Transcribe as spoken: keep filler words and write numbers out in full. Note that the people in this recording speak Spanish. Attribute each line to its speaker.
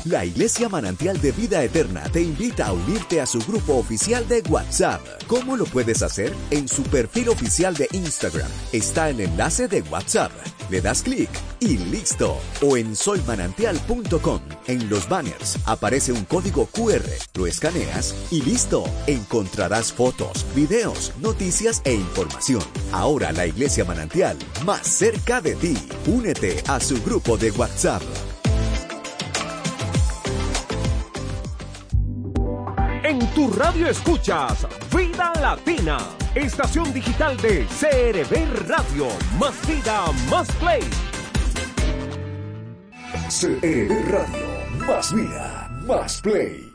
Speaker 1: La Iglesia Manantial de Vida Eterna te invita a unirte a su grupo oficial de WhatsApp. ¿Cómo lo puedes hacer? En su perfil oficial de Instagram está el enlace de WhatsApp. Le das clic y listo. O en soy manantial punto com. En los banners aparece un código cu erre. Lo escaneas y listo. Encontrarás fotos, videos, noticias e información. Ahora la Iglesia Manantial, más cerca de ti. Únete a su grupo de WhatsApp.
Speaker 2: En tu radio escuchas Vida Latina, estación digital de C R V Radio. Más vida, más play.
Speaker 1: C R V Radio, más vida, más play.